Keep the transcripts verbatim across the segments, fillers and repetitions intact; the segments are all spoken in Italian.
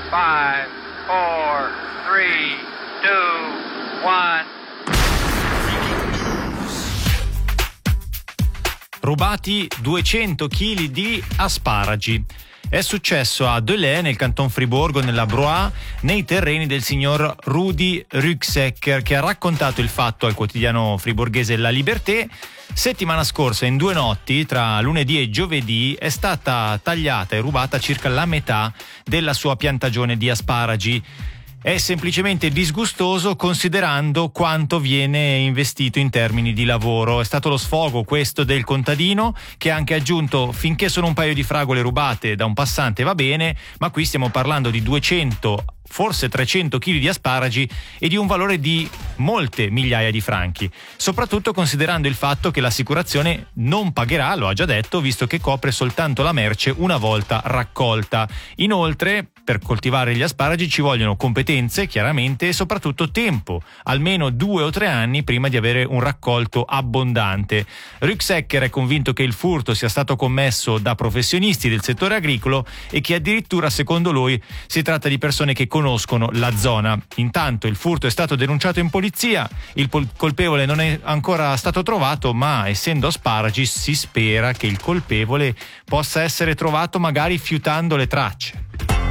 five, four, three, two, one. Rubati duecento chili di asparagi. È successo a Delay, nel canton Friburgo, nella Broye, nei terreni del signor Rudi Rücksecker, che ha raccontato il fatto al quotidiano friburghese La Liberté. Settimana scorsa, in due notti, tra lunedì e giovedì, è stata tagliata e rubata circa la metà della sua piantagione di asparagi. È semplicemente disgustoso considerando quanto viene investito in termini di lavoro. È stato lo sfogo questo del contadino, che ha anche aggiunto: finché sono un paio di fragole rubate da un passante va bene, ma qui stiamo parlando di duecento, forse trecento chili di asparagi e di un valore di molte migliaia di franchi, soprattutto considerando il fatto che l'assicurazione non pagherà, lo ha già detto, visto che copre soltanto la merce una volta raccolta. Inoltre, per coltivare gli asparagi ci vogliono competenze, chiaramente, e soprattutto tempo, almeno due o tre anni prima di avere un raccolto abbondante. Rücksecker è convinto che il furto sia stato commesso da professionisti del settore agricolo e che addirittura, secondo lui, si tratta di persone che conoscono la zona. Intanto il furto è stato denunciato in polizia, il pol- colpevole non è ancora stato trovato, ma essendo asparagi si spera che il colpevole possa essere trovato magari fiutando le tracce.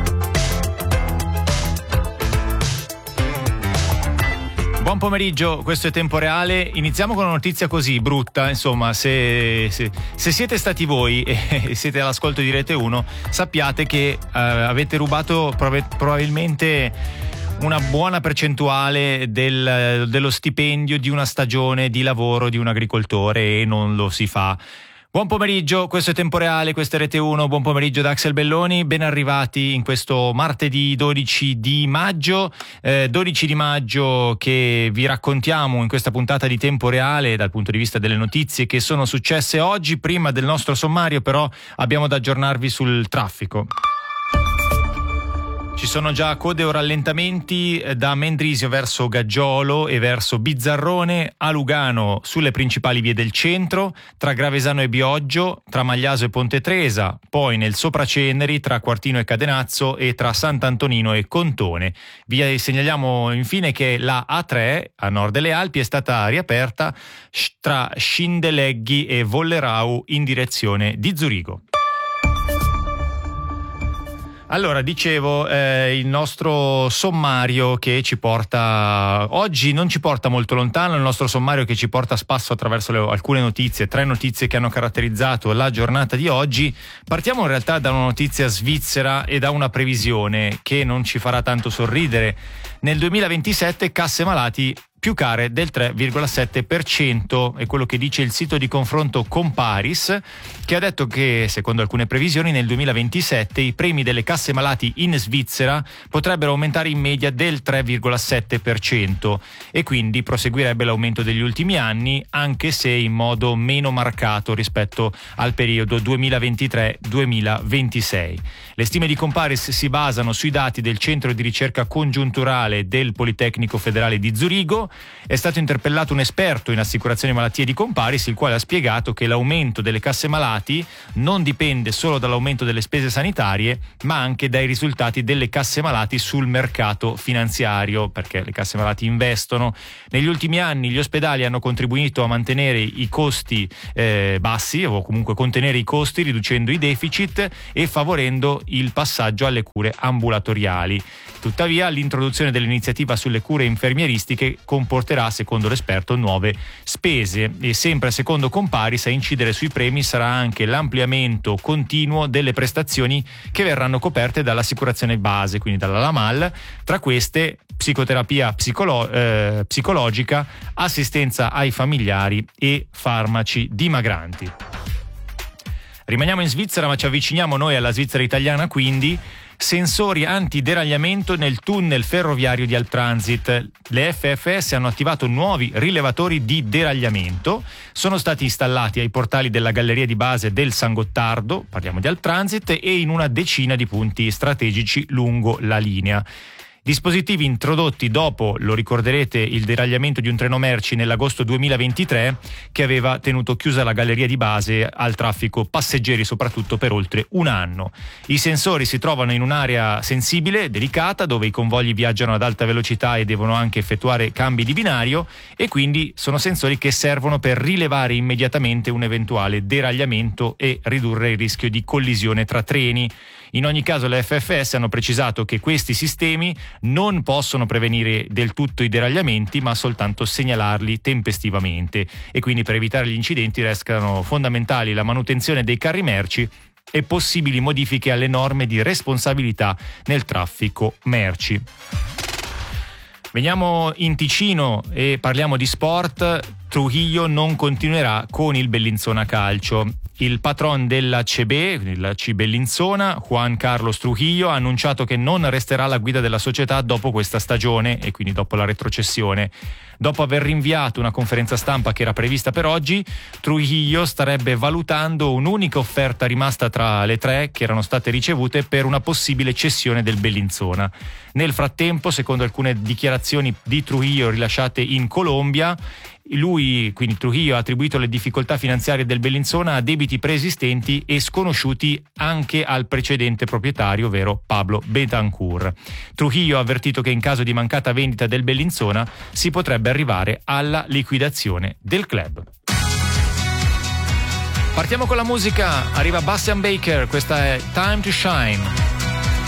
Buon pomeriggio, questo è Tempo Reale. Iniziamo con una notizia così brutta, insomma, se, se, se siete stati voi e siete all'ascolto di Rete uno, sappiate che eh, avete rubato prov- probabilmente una buona percentuale del, dello stipendio di una stagione di lavoro di un agricoltore, e non lo si fa. Buon pomeriggio, questo è Tempo Reale, questo è Rete uno, buon pomeriggio da Axel Belloni, ben arrivati in questo martedì dodici di maggio, eh, dodici di maggio che vi raccontiamo in questa puntata di Tempo Reale dal punto di vista delle notizie che sono successe oggi. Prima del nostro sommario però abbiamo da aggiornarvi sul traffico. Ci sono già code o rallentamenti da Mendrisio verso Gaggiolo e verso Bizzarrone, a Lugano sulle principali vie del centro, tra Gravesano e Bioggio, tra Magliaso e Ponte Tresa, poi nel Sopraceneri tra Quartino e Cadenazzo e tra Sant'Antonino e Contone. Vi segnaliamo infine che la A tre a nord delle Alpi è stata riaperta tra Schindeleghi e Vollerau in direzione di Zurigo. Allora, dicevo, eh, il nostro sommario che ci porta oggi non ci porta molto lontano, il nostro sommario che ci porta a spasso attraverso le, alcune notizie, tre notizie che hanno caratterizzato la giornata di oggi. Partiamo in realtà da una notizia svizzera e da una previsione che non ci farà tanto sorridere. Nel duemilaventisette casse malati più care del tre virgola sette per cento, è quello che dice il sito di confronto Comparis, che ha detto che secondo alcune previsioni nel duemilaventisette i premi delle casse malati in Svizzera potrebbero aumentare in media del tre virgola sette per cento e quindi proseguirebbe l'aumento degli ultimi anni, anche se in modo meno marcato rispetto al periodo duemilaventitré duemilaventisei. Le stime di Comparis si basano sui dati del Centro di Ricerca Congiunturale del Politecnico Federale di Zurigo. È stato interpellato un esperto in assicurazioni malattie di Comparis, il quale ha spiegato che l'aumento delle casse malati non dipende solo dall'aumento delle spese sanitarie, ma anche dai risultati delle casse malati sul mercato finanziario, perché le casse malati investono. Negli ultimi anni gli ospedali hanno contribuito a mantenere i costi eh, bassi, o comunque contenere i costi, riducendo i deficit e favorendo il passaggio alle cure ambulatoriali. Tuttavia, l'introduzione dell'iniziativa sulle cure infermieristiche comporterà, secondo l'esperto, nuove spese, e sempre secondo Comparis a incidere sui premi sarà anche l'ampliamento continuo delle prestazioni che verranno coperte dall'assicurazione base, quindi dalla LAMAL, tra queste psicoterapia psicolo- eh, psicologica, assistenza ai familiari e farmaci dimagranti. Rimaniamo in Svizzera, ma ci avviciniamo noi alla Svizzera italiana, quindi sensori antideragliamento nel tunnel ferroviario di Alptransit. Le F F S hanno attivato nuovi rilevatori di deragliamento, sono stati installati ai portali della galleria di base del San Gottardo, parliamo di Alptransit, e in una decina di punti strategici lungo la linea. Dispositivi introdotti dopo, lo ricorderete, il deragliamento di un treno merci nell'agosto duemilaventitré che aveva tenuto chiusa la galleria di base al traffico passeggeri soprattutto per oltre un anno. I sensori si trovano in un'area sensibile, delicata, dove i convogli viaggiano ad alta velocità e devono anche effettuare cambi di binario, e quindi sono sensori che servono per rilevare immediatamente un eventuale deragliamento e ridurre il rischio di collisione tra treni. In ogni caso le F F S hanno precisato che questi sistemi non possono prevenire del tutto i deragliamenti, ma soltanto segnalarli tempestivamente, e quindi per evitare gli incidenti restano fondamentali la manutenzione dei carri merci e possibili modifiche alle norme di responsabilità nel traffico merci. Veniamo in Ticino e parliamo di sport. Trujillo non continuerà con il Bellinzona Calcio. Il patron della C B, la C Bellinzona, Juan Carlos Trujillo, ha annunciato che non resterà alla guida della società dopo questa stagione e quindi dopo la retrocessione. Dopo aver rinviato una conferenza stampa che era prevista per oggi, Trujillo starebbe valutando un'unica offerta rimasta tra le tre che erano state ricevute per una possibile cessione del Bellinzona. Nel frattempo, secondo alcune dichiarazioni di Trujillo rilasciate in Colombia, lui, quindi Trujillo, ha attribuito le difficoltà finanziarie del Bellinzona a debiti preesistenti e sconosciuti anche al precedente proprietario, ovvero Pablo Betancur. Trujillo ha avvertito che in caso di mancata vendita del Bellinzona si potrebbe arrivare alla liquidazione del club. Partiamo con la musica, arriva Bastian Baker, questa è Time to Shine.